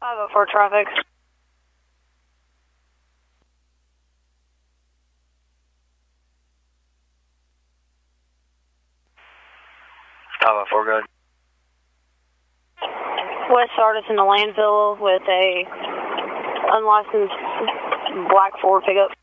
504 traffic. Go ahead. West Sardis in the landfill with a unlicensed black Ford pickup.